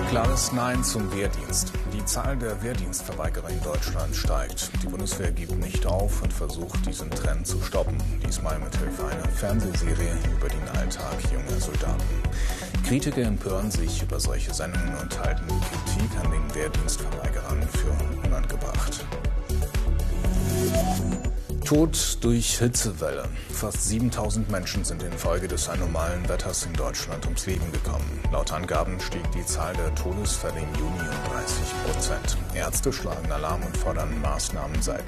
Klares Nein zum Wehrdienst. Die Zahl der Wehrdienstverweigerer in Deutschland steigt. Die Bundeswehr gibt nicht auf und versucht, diesen Trend zu stoppen. Diesmal mit Hilfe einer Fernsehserie über den Alltag junger Soldaten. Kritiker empören sich über solche Sendungen und halten die Kritik an den Wehrdienstverweigerern für unangebracht. Tod durch Hitzewelle. Fast 7000 Menschen sind infolge des anomalen Wetters in Deutschland ums Leben gekommen. Laut Angaben stieg die Zahl der Todesfälle im Juni um 30%. Ärzte schlagen Alarm und fordern Maßnahmen seitens